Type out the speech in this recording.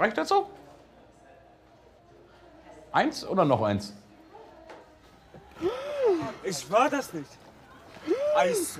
Reicht das so? Eins oder noch eins? Ich war das nicht. Eis.